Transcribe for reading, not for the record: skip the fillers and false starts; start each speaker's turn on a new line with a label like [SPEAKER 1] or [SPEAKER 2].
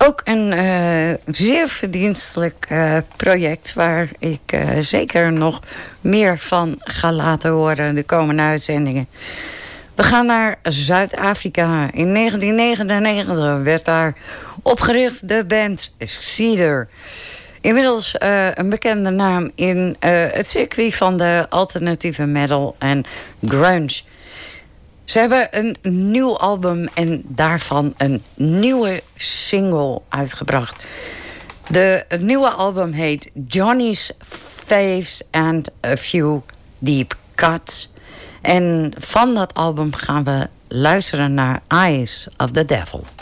[SPEAKER 1] Ook een zeer verdienstelijk project waar ik zeker nog meer van ga laten horen de komende uitzendingen. We gaan naar Zuid-Afrika. In 1999 werd daar opgericht de band Cedar. Inmiddels een bekende naam in het circuit van de alternatieve metal en grunge. Ze hebben een nieuw album en daarvan een nieuwe single uitgebracht. Het nieuwe album heet Johnny's Faves and a Few Deep Cuts. En van dat album gaan we luisteren naar Eyes of the Devil.